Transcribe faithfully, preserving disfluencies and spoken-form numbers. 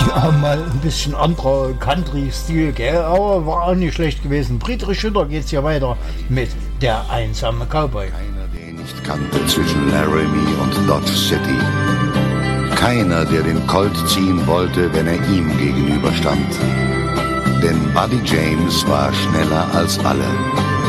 Ja, mal ein bisschen anderer Country-Stil, gell? Aber war auch nicht schlecht gewesen. Friedrich Schütter geht's hier weiter mit Der einsame Cowboy. Keiner, den ich kannte zwischen Laramie und Dodge City. Keiner, der den Colt ziehen wollte, wenn er ihm gegenüberstand. Denn Buddy James war schneller als alle.